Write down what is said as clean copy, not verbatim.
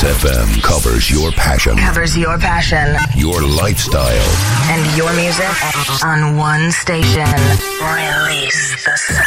Release FM covers your passion. Covers your passion. Your lifestyle. And your music on one station. Release the sound.